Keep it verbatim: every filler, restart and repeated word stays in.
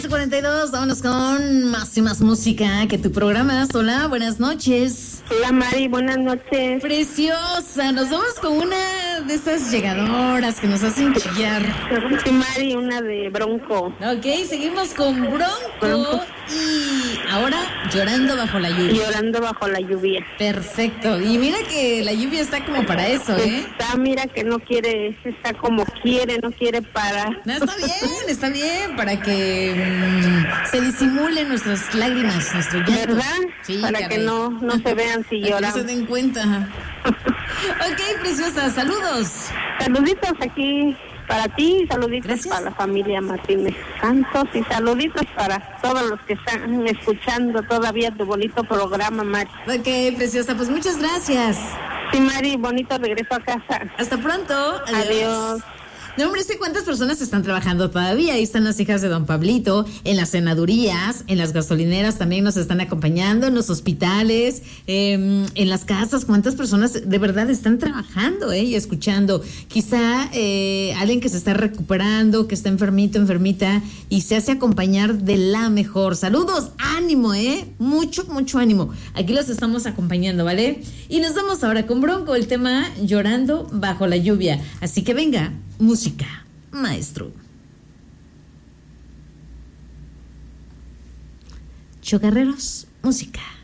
cuarenta y dos, vámonos con más y más música que tu programa. Hola, buenas noches. Hola Mari, buenas noches. Preciosa, nos vamos con una de esas llegadoras que nos hacen chillar. Sí, Mari, una de Bronco. Ok, seguimos con Bronco, Bronco. Y ahora Llorando bajo la lluvia. Llorando bajo la lluvia. Perfecto, y mira que la lluvia está como para eso, ¿eh? Está, mira que no quiere, está como quiere, no quiere parar. No, está bien, está bien, para que mmm, se disimulen nuestras lágrimas, nuestro llanto. ¿Verdad? Sí, para caray. que no, no se vean si lloran. Para que no se den cuenta. Ok, preciosa, saludos. Saluditos aquí para ti, saluditos Gracias. Para la familia Martínez Santos y saluditos para todos los que están escuchando todavía tu bonito programa, Mari. Ok, preciosa, pues muchas gracias. Sí, Mari, bonito regreso a casa. Hasta pronto. Adiós. Adiós. No, hombre, sé cuántas personas están trabajando todavía. Ahí están las hijas de don Pablito, en las cenadurías, en las gasolineras también nos están acompañando, en los hospitales, eh, en las casas. Cuántas personas de verdad están trabajando eh, y escuchando. Quizá eh, alguien que se está recuperando, que está enfermito, enfermita, y se hace acompañar de la mejor. Saludos, ánimo, ¿eh? Mucho, mucho ánimo. Aquí los estamos acompañando, ¿vale? Y nos vamos ahora con Bronco, el tema Llorando bajo la lluvia. Así que venga. Música, maestro. Chocarreros, música.